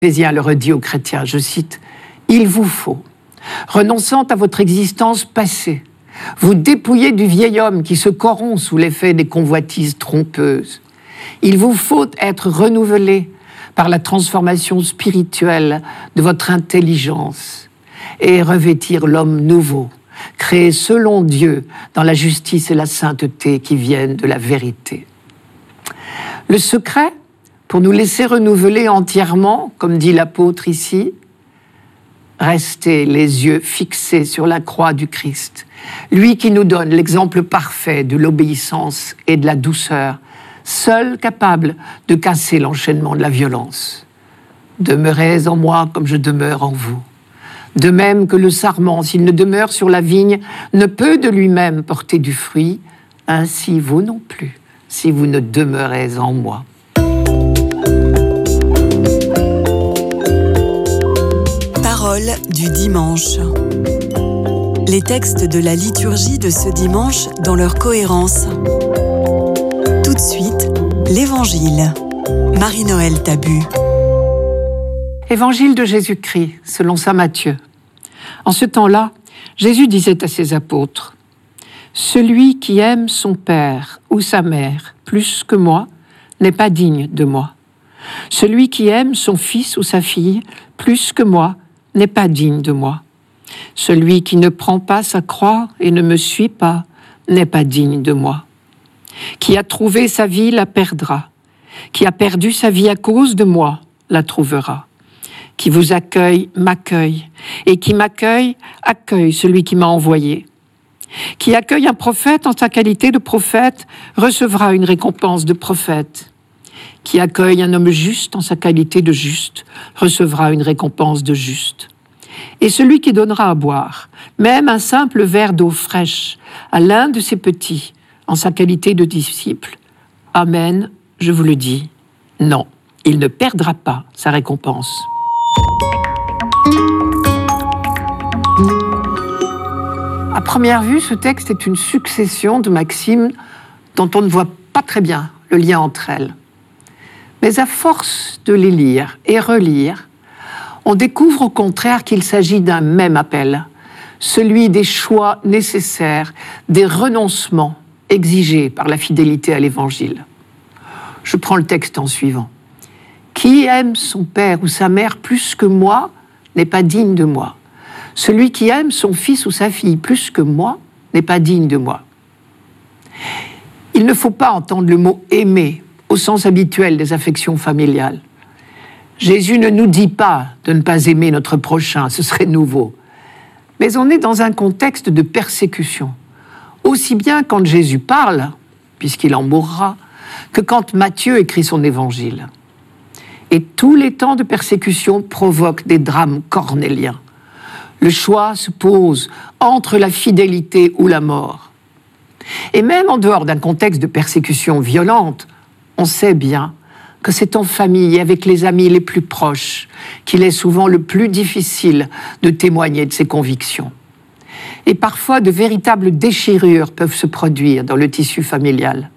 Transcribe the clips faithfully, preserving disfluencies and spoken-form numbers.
Éphésiens le redit aux chrétiens, je cite, « Il vous faut, renonçant à votre existence passée, vous dépouiller du vieil homme qui se corrompt sous l'effet des convoitises trompeuses. Il vous faut être renouvelé par la transformation spirituelle de votre intelligence et revêtir l'homme nouveau, créé selon Dieu dans la justice et la sainteté qui viennent de la vérité. » Le secret, pour nous laisser renouveler entièrement, comme dit l'apôtre ici, rester les yeux fixés sur la croix du Christ, lui qui nous donne l'exemple parfait de l'obéissance et de la douceur, seul capable de casser l'enchaînement de la violence. Demeurez en moi comme je demeure en vous. De même que le sarment, s'il ne demeure sur la vigne, ne peut de lui-même porter du fruit, ainsi vous non plus, si vous ne demeurez en moi. Parole du dimanche. Les textes de la liturgie de ce dimanche dans leur cohérence. Tout de suite, l'Évangile. Marie-Noël Tabu. Évangile de Jésus-Christ, selon saint Matthieu. En ce temps-là, Jésus disait à ses apôtres, « Celui qui aime son père ou sa mère plus que moi n'est pas digne de moi. Celui qui aime son fils ou sa fille plus que moi n'est pas digne de moi. Celui qui ne prend pas sa croix et ne me suit pas n'est pas digne de moi. Qui a trouvé sa vie la perdra. Qui a perdu sa vie à cause de moi la trouvera. Qui vous accueille m'accueille, et qui m'accueille accueille celui qui m'a envoyé. Qui accueille un prophète en sa qualité de prophète recevra une récompense de prophète. Qui accueille un homme juste en sa qualité de juste recevra une récompense de juste. Et celui qui donnera à boire, même un simple verre d'eau fraîche, à l'un de ses petits, en sa qualité de disciple, amen, je vous le dis, non, il ne perdra pas sa récompense. » À première vue, ce texte est une succession de maximes dont on ne voit pas très bien le lien entre elles. Mais à force de les lire et relire, on découvre au contraire qu'il s'agit d'un même appel, celui des choix nécessaires, des renoncements exigés par la fidélité à l'Évangile. Je prends le texte en suivant. « Qui aime son père ou sa mère plus que moi n'est pas digne de moi. Celui qui aime son fils ou sa fille plus que moi n'est pas digne de moi. » Il ne faut pas entendre le mot « aimer » au sens habituel des affections familiales. Jésus ne nous dit pas de ne pas aimer notre prochain, ce serait nouveau. Mais on est dans un contexte de persécution, aussi bien quand Jésus parle, puisqu'il en mourra, que quand Matthieu écrit son évangile. Et tous les temps de persécution provoquent des drames cornéliens. Le choix se pose entre la fidélité ou la mort. Et même en dehors d'un contexte de persécution violente, on sait bien que c'est en famille et avec les amis les plus proches qu'il est souvent le plus difficile de témoigner de ses convictions. Et parfois, de véritables déchirures peuvent se produire dans le tissu familial.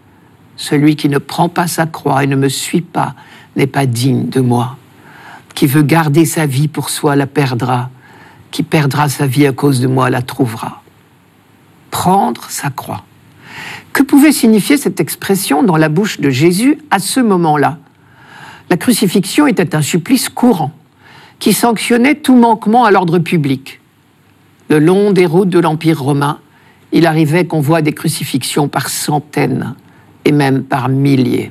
Celui qui ne prend pas sa croix et ne me suit pas n'est pas digne de moi. Qui veut garder sa vie pour soi la perdra. Qui perdra sa vie à cause de moi la trouvera. Prendre sa croix. Que pouvait signifier cette expression dans la bouche de Jésus à ce moment-là ? La crucifixion était un supplice courant qui sanctionnait tout manquement à l'ordre public. Le long des routes de l'Empire romain, il arrivait qu'on voit des crucifixions par centaines et même par milliers.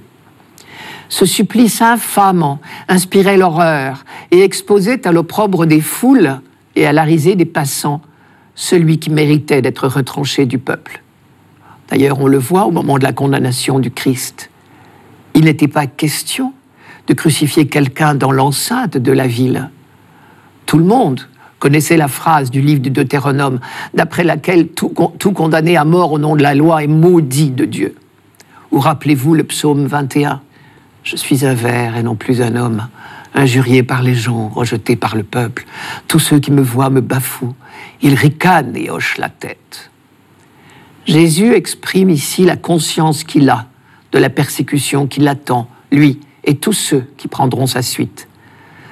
Ce supplice infamant inspirait l'horreur et exposait à l'opprobre des foules et à la risée des passants celui qui méritait d'être retranché du peuple. D'ailleurs, on le voit au moment de la condamnation du Christ. Il n'était pas question de crucifier quelqu'un dans l'enceinte de la ville. Tout le monde connaissait la phrase du livre du Deutéronome, d'après laquelle tout, tout condamné à mort au nom de la loi est maudit de Dieu. Ou rappelez-vous le psaume vingt et un. « Je suis un ver et non plus un homme, injurié par les gens, rejeté par le peuple. Tous ceux qui me voient me bafouent. Ils ricanent et hochent la tête. » Jésus exprime ici la conscience qu'il a de la persécution qui l'attend, lui et tous ceux qui prendront sa suite.